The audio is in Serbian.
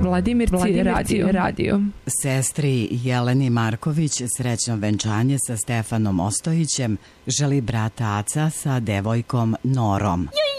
Vladimirci radio. Sestri Jeleni Marković srećno venčanje sa Stefanom Ostojićem želi brat Aca sa devojkom Norom.